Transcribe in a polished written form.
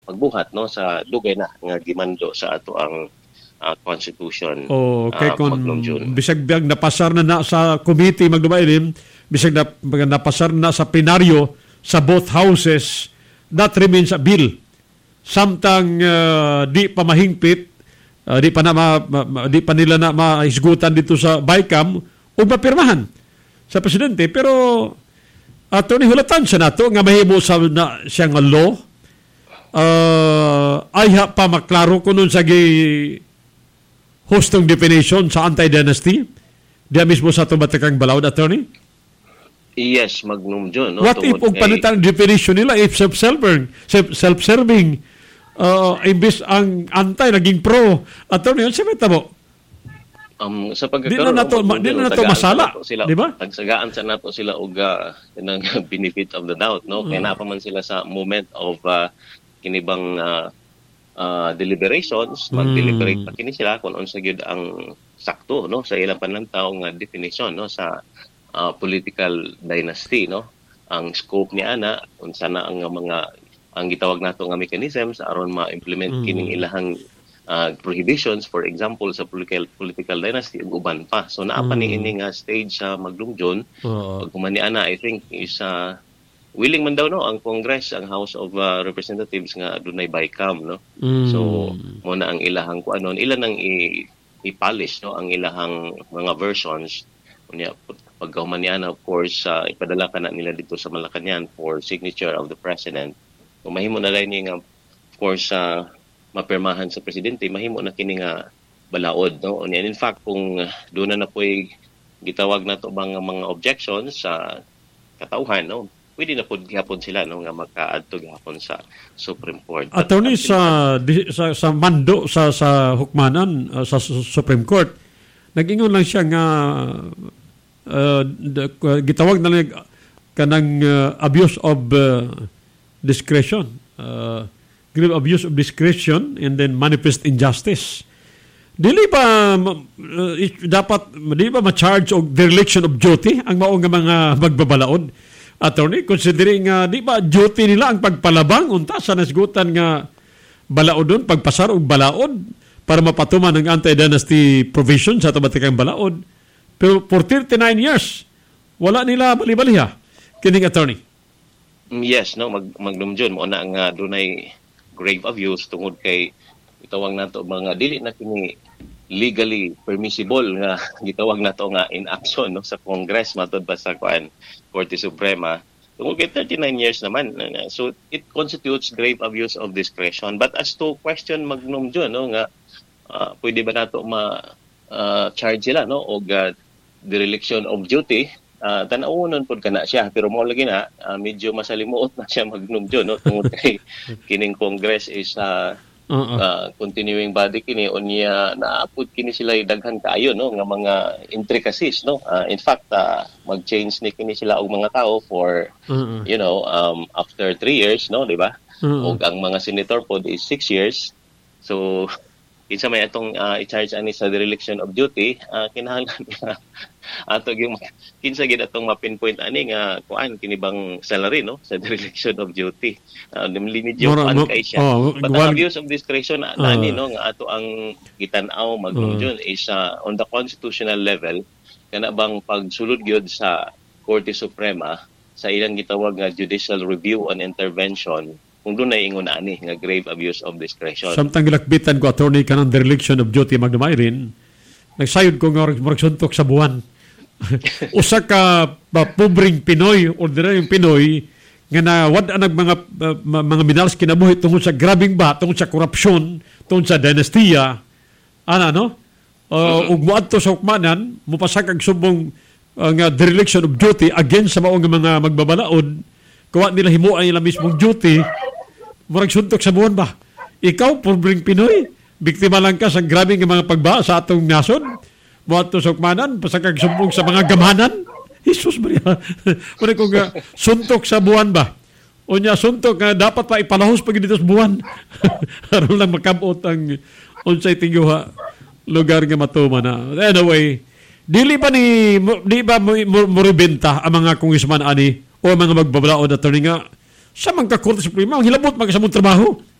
pagbuhat no sa dugay na nga gimando sa ato ang constitution. Kay kung bisag biyag napasar na sa committee magdumailim, bisag napasar na sa plenaryo sa both houses, that remains a bill. Samtang di pa mahingpit, di pa nila na mahisgutan dito sa BICAM o mapirmahan sa presidente. Pero Attorney, hulatan siya nato nga mahimo sa siya nga law. Ay pa maklaro ko nun sa hostong definition sa anti-dynasty. Diya mismo sa tumatakang balawd, Attorney? Yes, Magnum John. No? What if kung palitan ang definition nila if self-serving imbis ang anti naging pro? Attorney, ano siya mo? Sa pagkakaroon di na nato masala, di ba? Tagsagaan sa nato sila og ng benefit of the doubt, no? Kaya napaman sila sa moment of kinibang deliberations, mag-deliberate pa kini sila kung unsa gyud ang sakto, no, sa ilang panantaw nga definition, no, sa political dynasty, no. Ang scope ni ana unsa na ang gitawag nato nga mechanisms aron ma-implement kining ilahang prohibitions, for example, sa political dynasty ug uban pa. So naa pa ni ini nga stage sa maglungjon. Pag kumani ana, I think is willing man daw no ang Congress, ang House of Representatives nga dunay BICAM, no. So mo na ang ilahang kuanon, ilan ang i-polish no ang ilahang mga versions unya pag kumani ana, of course ipadala kana nila dito sa Malacañang for signature of the president. Kung mahimo na lang nga, of course mapirmahan sa presidente, mahimo na kini nga balaod, no. And in fact, kung doon na po'y gitawag na to mga objections sa katauhan, no, pwede na po gihapon sila, no, nga magka-adto gihapon sa Supreme Court. Attorney, sa mando sa hukmanan sa Supreme Court, nag-ingon lang siya nga gitawag na lang kanang abuse of discretion. Grave abuse of discretion and then manifest injustice. Dili ba ma-charge og dereliction of duty ang mao nga mga magbabalaod, Attorney, considering di ba duty nila ang pagpalabang unta sa nasgutan nga balaodon, pagpasar og balaod para mapatuman ang anti-dynasty provision sa tabatikang balaod. Pero for 39 years wala nila bali-baliha kining, Attorney. Yes, no, magnumjon mo na nga dunay grave abuse tungod kay gitawag nato mga dili na kini legally permissible nga gitawag nato nga in action, no, sa Congress matud ba sa Korte Suprema tungod kay 39 years naman. So it constitutes grave abuse of discretion. But as to question Magnum John, no, nga pwede ba nato charge sila, no, og dereliction of duty, tan-awon pod kana siya, pero mo lagi na medyo masalimuot na siya Magnum John, no, tungod kay kining Congress is continuing body kini unya naapod kini sila daghan kaayo, no, nga mga intricacies, no. In fact mag-change ni kini sila og mga tao for you know after 3 years, no, di ba? Og ang mga senator pod is 6 years. So kinsa may atong i-charge ani sa dereliction of duty, kinahanglan ato gyud kinsa gid atong ma-pinpoint ani nga kuan kini bang salary, no, sa dereliction of duty. Medyo kay siya. But abuse of discretion ani, no, nga ato ang gitan-aw Magnum is on the constitutional level kana bang pagsulod gyud sa Korte Suprema sa ilang gitawag nga judicial review and intervention kung doon na ingon ani nga grave abuse of discretion. Samtang gilakbitan ko, Attorney, kanang dereliction of duty magdumairin, nagsayod ko nga magsuntok sa buwan. Usa ka pobring Pinoy, ordinaryong Pinoy, nga nawad ang mga minals kinabuhi tungkol sa grabing tungkol sa korupsyon, tungkol sa dinastiya, no? Ug moadto sa hukmanan, mupasag ang subong nga dereliction of duty against sa maong mga magbabalaod, kuha nila himuan nila mismong duty, murag suntok sa buwan ba? Ikaw, pobring Pinoy, biktima lang ka sa grabing mga pagba sa atong nasod, buhat to sa hukmanan, pasakag sumbong sa mga gamanan. Jesus Maria, muna kong suntok sa buwan ba? O niya, suntok nga dapat pa ipalahos pag dito sa buwan. Aron lang makamot ang unsay tingguha lugar nga matuman na. Anyway, di ba moribenta ang mga congressman ani o mga magbabalaod, Attorney, nga sa mga Korte Suprema, hilabot magkasamong trabaho.